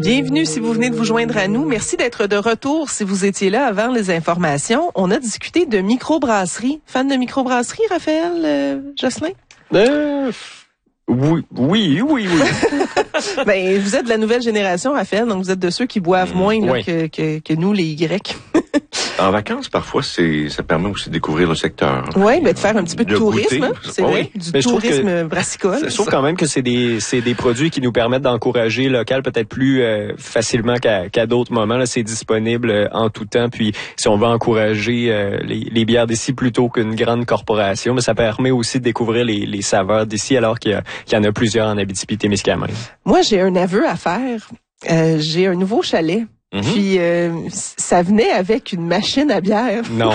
Bienvenue si vous venez de vous joindre à nous. Merci d'être de retour si vous étiez là avant les informations. On a discuté de microbrasserie. Fan de microbrasserie, Raphaël, Jocelyn? Oui. Ben, vous êtes de la nouvelle génération, Raphaël, donc vous êtes de ceux qui boivent moins là, que nous, les Y. En vacances, parfois, ça permet aussi de découvrir le secteur. Oui, mais de faire un petit peu de tourisme, goûter. C'est vrai, du tourisme brassicole. Je trouve quand même que c'est des produits qui nous permettent d'encourager local peut-être plus facilement qu'à d'autres moments. Là, c'est disponible en tout temps. Puis, si on veut encourager les bières d'ici plutôt qu'une grande corporation, mais ça permet aussi de découvrir les saveurs d'ici, alors qu'il y en a plusieurs en Abitibi-Témiscamingue. Moi, j'ai un aveu à faire. J'ai un nouveau chalet. Puis, ça venait avec une machine à bière. Non.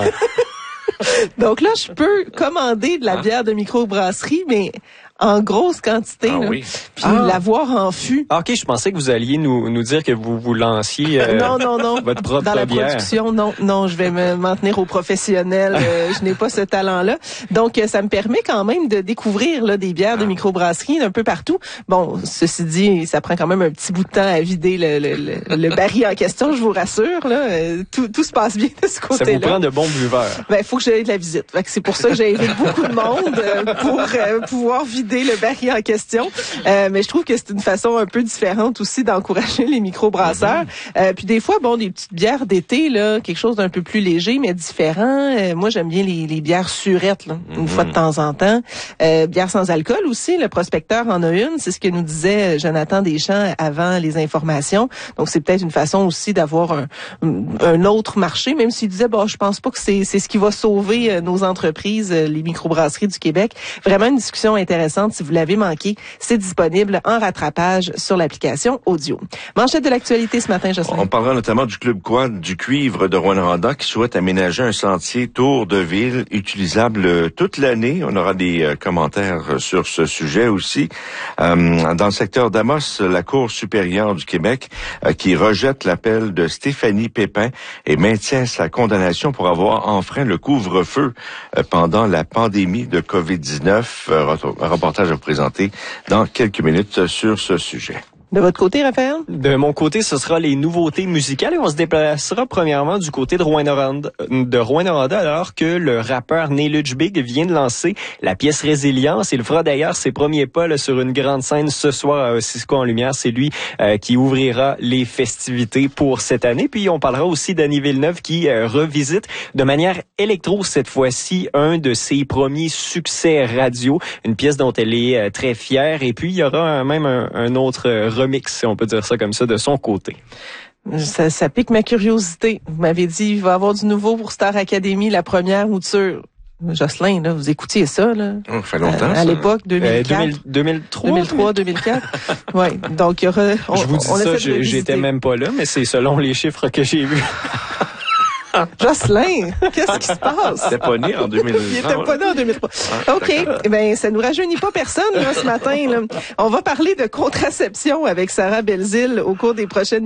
Donc là, je peux commander de la bière de microbrasserie, mais en grosse quantité. Ah là. oui. Puis l'avoir en fût. Ah, OK, je pensais que vous alliez nous dire que vous lanciez non. votre propre Dans la bière. production, non, je vais m'en tenir aux professionnels. Je n'ai pas ce talent-là. Donc, ça me permet quand même de découvrir là, des bières de microbrasserie un peu partout. Bon, ceci dit, ça prend quand même un petit bout de temps à vider le baril en question, je vous rassure. Là. Tout se passe bien de ce côté-là. Ça vous prend de bons buveurs. Ben, faut que j'aille de la visite. Fait que c'est pour ça que j'invite beaucoup de monde pour pouvoir vider le baril en question. Mais je trouve que c'est une façon un peu différente aussi d'encourager les microbrasseurs. Puis des fois, bon, des petites bières d'été, là, quelque chose d'un peu plus léger, mais différent. Moi, j'aime bien les bières surettes, là, une fois de temps en temps. Bières sans alcool aussi, le prospecteur en a une. C'est ce que nous disait Jonathan Deschamps avant les informations. Donc, c'est peut-être une façon aussi d'avoir un autre marché, même s'il disait, bon, je pense pas que c'est ce qui va sauver nos entreprises, les microbrasseries du Québec. Vraiment une discussion intéressante. Si vous l'avez manqué, c'est disponible en rattrapage sur l'application audio. Manchette de l'actualité ce matin, Jocelyn. On parlera notamment du Club Quad du Cuivre de Rouyn-Noranda qui souhaite aménager un sentier tour de ville utilisable toute l'année. On aura des commentaires sur ce sujet aussi. Dans le secteur d'Amos, la Cour supérieure du Québec qui rejette l'appel de Stéphanie Pépin et maintient sa condamnation pour avoir enfreint le couvre-feu pendant la pandémie de COVID-19. Reportage à vous présenter dans quelques minutes sur ce sujet. De votre côté, Raphaël? De mon côté, ce sera les nouveautés musicales et on se déplacera premièrement du côté de Rouyn-Noranda alors que le rappeur Neluch Big vient de lancer la pièce Résilience. Il fera d'ailleurs ses premiers pas là, sur une grande scène ce soir à Cisco en Lumière. C'est lui qui ouvrira les festivités pour cette année. Puis on parlera aussi d'Annie Villeneuve qui revisite de manière électro cette fois-ci un de ses premiers succès radio. Une pièce dont elle est très fière. Et puis il y aura même un autre remix, si on peut dire ça comme ça, de son côté. Ça pique ma curiosité. Vous m'avez dit, il va y avoir du nouveau pour Star Academy, la première mouture. Jocelyn, là, vous écoutiez ça, là? Ça fait longtemps, à l'époque, 2004. 2003, 2004. Ouais. Donc, il y aura, je vous dis ça, j'étais même pas là, mais c'est selon les chiffres que j'ai vus. Jocelyn, qu'est-ce qui se passe? Il était pas né en 2003. Il était pas né en 2003. OK. Eh ben, ça nous rajeunit pas personne, là, ce matin, là. On va parler de contraception avec Sarah Belzile au cours des prochaines